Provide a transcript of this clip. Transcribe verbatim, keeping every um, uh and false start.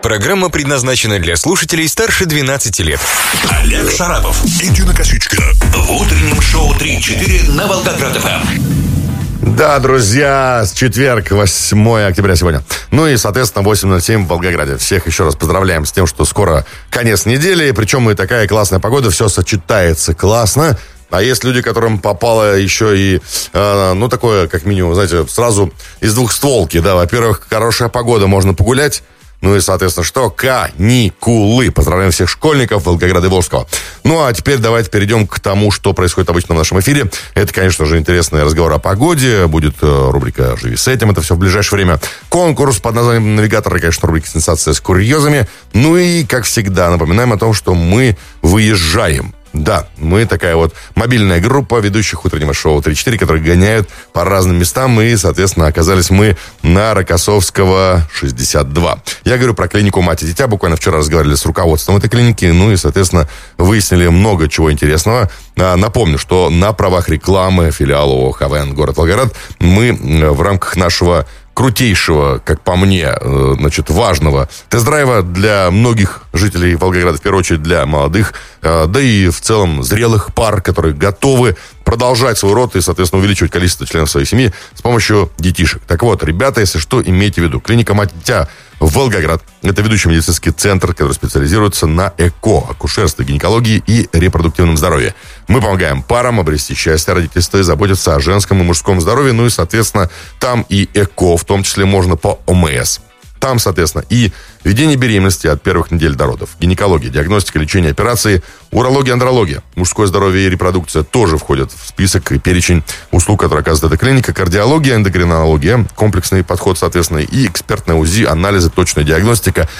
Программа предназначена для слушателей старше двенадцати лет. Олег Шарапов и Дина Косичкина в утреннем шоу три-четыре на Волгоград-ФМ. Да, друзья, с четверг, восьмое октября сегодня. Ну и, соответственно, восемь ноль семь в Волгограде. Всех еще раз поздравляем с тем, что скоро конец недели. Причем и такая классная погода, все сочетается классно. А есть люди, которым попало еще и, э, ну, такое, как минимум, знаете, сразу из двухстволки, да. Во-первых, хорошая погода, можно погулять. Ну и, соответственно, что? Каникулы. Поздравляем всех школьников Волгограда и Волжского. Ну, а теперь давайте перейдем к тому, что происходит обычно в нашем эфире. Это, конечно же, интересный разговор о погоде. Будет э, рубрика «Живи с этим». Это все в ближайшее время. Конкурс под названием «Навигатор». И, конечно, рубрика «Сенсация с курьезами». Ну и, как всегда, напоминаем о том, что мы выезжаем. Да, мы такая вот мобильная группа ведущих утреннего шоу три-четыре, которые гоняют по разным местам. И, соответственно, оказались мы на Рокоссовского, шестьдесят два. Я говорю про клинику «Мать и дитя». Буквально вчера разговаривали с руководством этой клиники. Ну и, соответственно, выяснили много чего интересного. Напомню, что на правах рекламы филиала ООО «ХВН» город Волгоград мы в рамках нашего крутейшего, как по мне, значит, важного тест-драйва для многих жителей Волгограда, в первую очередь для молодых, да и в целом зрелых пар, которые готовы продолжать свой род и, соответственно, увеличивать количество членов своей семьи с помощью детишек. Так вот, ребята, если что, имейте в виду. Клиника «Мать и дитя» Волгоград. Это ведущий медицинский центр, который специализируется на ЭКО, акушерстве, гинекологии и репродуктивном здоровье. Мы помогаем парам обрести счастье, родительство и заботиться о женском и мужском здоровье. Ну и, соответственно, там и ЭКО, в том числе можно по ОМС. Там, соответственно, и ведение беременности от первых недель до родов, гинекология, диагностика, лечение, операции, урология, андрология, мужское здоровье и репродукция тоже входят в список и перечень услуг, которые оказывает эта клиника, кардиология, эндокринология, комплексный подход, соответственно, и экспертная УЗИ, анализы, точная диагностика,